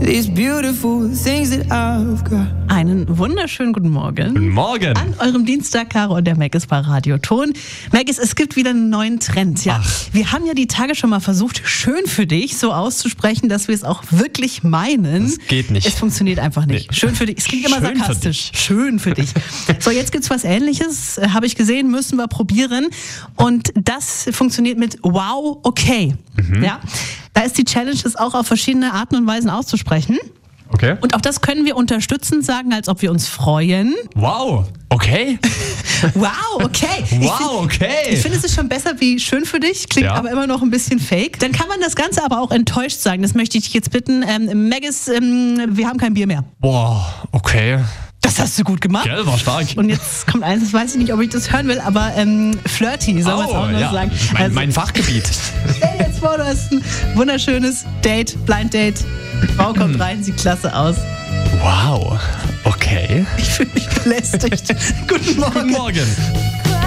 these beautiful things that I've got. Einen wunderschönen guten Morgen. Guten Morgen. An eurem Dienstag, Caro und der Mac ist bei Radioton. Mac, es gibt wieder einen neuen Trend. Ja. Wir haben ja die Tage schon mal versucht, schön für dich so auszusprechen, dass wir es auch wirklich meinen. Das geht nicht. Es funktioniert einfach nicht. Nee. Schön für dich. Es klingt immer Schön sarkastisch. Schön für dich. So, jetzt gibt's was Ähnliches. Habe ich gesehen, müssen wir probieren. Und das funktioniert mit wow, okay. Ja. Da ist die Challenge, das auch auf verschiedene Arten und Weisen auszusprechen. Okay. Und auch das können wir unterstützend sagen, als ob wir uns freuen. Wow. Okay. Wow, okay. Wow, okay. Ich finde, es ist schon besser wie schön für dich, klingt Ja. aber immer noch ein bisschen fake. Dann kann man das Ganze aber auch enttäuscht sagen. Das möchte ich dich jetzt bitten. Maggis, wir haben kein Bier mehr. Boah, okay. Das hast du gut gemacht. Gell, war stark. Und jetzt kommt eins, das weiß ich nicht, ob ich das hören will, aber flirty, soll man es auch noch sagen. Mein Fachgebiet. Stell dir jetzt vor, du hast ein wunderschönes Date, Blind Date. Die Frau kommt rein, sieht klasse aus. Wow. Okay. Ich fühle mich belästigt. Guten Morgen. Guten Morgen.